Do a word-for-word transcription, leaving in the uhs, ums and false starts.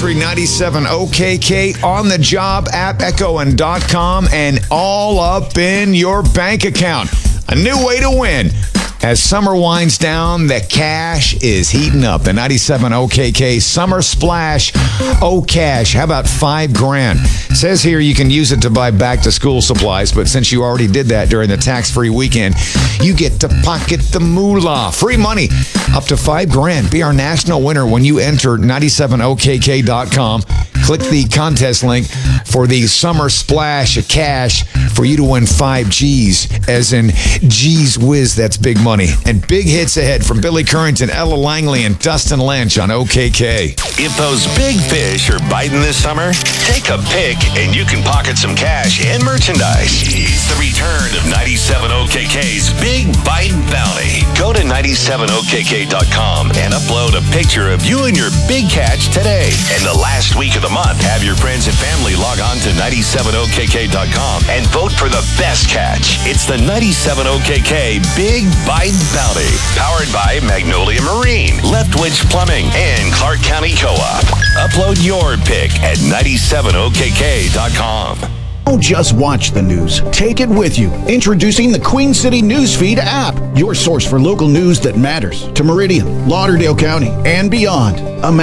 Country ninety-seven O K K on the job app, echoing dot com, and all up in your bank account. A new way to win. As summer winds down, the cash is heating up. The ninety-seven O K K Summer Splash O Cash. How about five grand? It says here you can use it to buy back-to-school supplies, but since you already did that during the tax-free weekend, you get to pocket the moolah. Free money up to five grand. Be our national winner when you enter ninety-seven O K K dot com. Click the contest link for the Summer Splash of Cash for you to win five G's, as in G's whiz, that's big money. And big hits ahead from Billy Currington, Ella Langley, and Dustin Lynch on O K K. If those big fish are biting this summer, take a pick and you can pocket some cash and merchandise. It's the return of ninety-seven O K K's Big Bite Bounty. Go to ninety-seven O K K dot com and upload a picture of you and your big catch today. And the last week of the month, have your friends and family log on to ninety-seven O K K dot com and vote for the best catch. It's the ninety-seven O K K Big Bite Bounty, powered by Magnolia Marine, Leftwich Plumbing, and Clark County Co-op. Upload your pick at ninety-seven O K K dot com. Don't just watch the news. Take it with you. Introducing the Queen City Newsfeed app, your source for local news that matters to Meridian, Lauderdale County, and beyond.